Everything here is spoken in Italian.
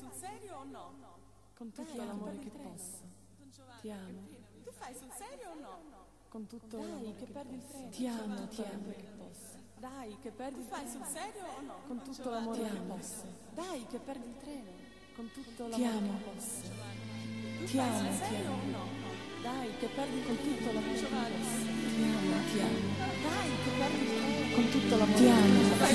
sul serio o no? Con tutto l'amore che posso. Ti amo. Tu fai sul serio o no? Con tutto Dai, l'amore che perdi il treno. ti amo, ti amo che posso. Dai, che perdi il treno. Tu fai sul serio o no? Con tutto l'amore che posso. Dai, che perdi il treno. Con tutto Ti l'amore amo. che posso. Tu Ti fai amo, sul ti serio amo. o no? Dai, che perdi il Con tutto l'amore che Giovanni. posso. Ti amo, ti amo. Dai, che perdi il treno. Con tutto l'amore Ti che amo. posso.